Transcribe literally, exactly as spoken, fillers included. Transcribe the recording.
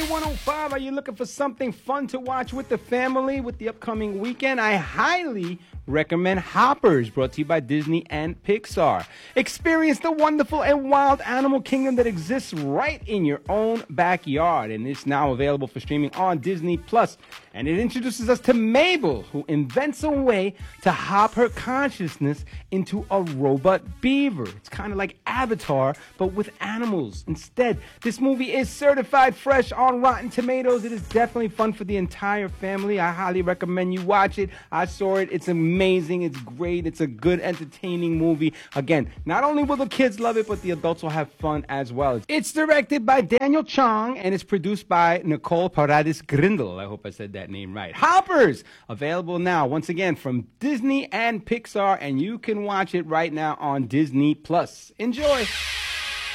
K one oh five, are you looking for something fun to watch with the family with the upcoming weekend? I highly recommend Hoppers, brought to you by Disney and Pixar. Experience the wonderful and wild animal kingdom that exists right in your own backyard, and it's now available for streaming on Disney Plus. And it introduces us to Mabel, who invents a way to hop her consciousness into a robot beaver. It's kind of like Avatar, but with animals instead. This movie is certified fresh on Rotten Tomatoes. It is definitely fun for the entire family. I highly recommend you watch it. I saw it. It's amazing. It's great. It's a good, entertaining movie. Again, not only will the kids love it, but the adults will have fun as well. It's directed by Daniel Chong, and it's produced by Nicole Paredes Grindel. I hope I said that name right. Hoppers, available now, once again, from Disney and Pixar, and you can watch it right now on Disney Plus. Enjoy!